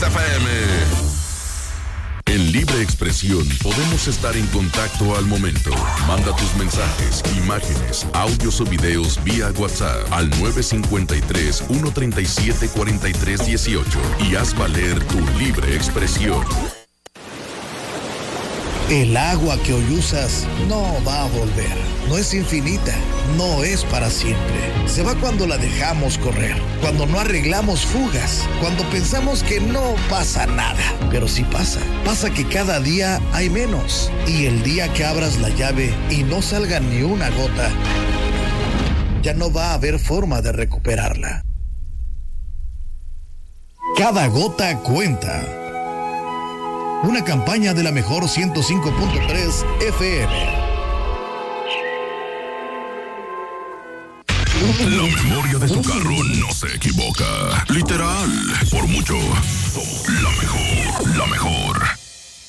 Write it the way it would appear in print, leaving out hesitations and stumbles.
FM. En Libre Expresión podemos estar en contacto al momento. Manda tus mensajes, imágenes, audios o videos vía WhatsApp al 953-137-4318 y haz valer tu libre expresión. El agua que hoy usas no va a volver. No es infinita, no es para siempre. Se va cuando la dejamos correr, cuando no arreglamos fugas, cuando pensamos que no pasa nada. Pero sí pasa. Pasa que cada día hay menos. Y el día que abras la llave y no salga ni una gota, ya no va a haber forma de recuperarla. Cada gota cuenta. Una campaña de la mejor 105.3 FM. La memoria de tu carro no se equivoca. Literal, por mucho.